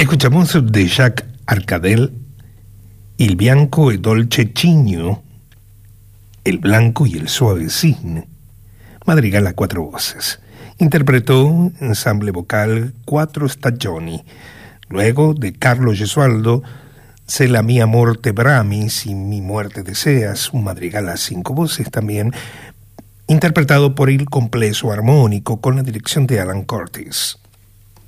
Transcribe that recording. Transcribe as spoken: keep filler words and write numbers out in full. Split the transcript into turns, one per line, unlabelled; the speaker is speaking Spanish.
Escuchamos de Jacques Arcadel Il bianco e dolce cigno, El blanco y el suave cisne, madrigal a cuatro voces. Interpretó ensamble vocal Quattro Stagioni. Luego de Carlo Gesualdo, Se la mia morte brami, Si mi muerte deseas, un madrigal a cinco voces también, interpretado por il complesso armónico con la dirección de Alan Curtis.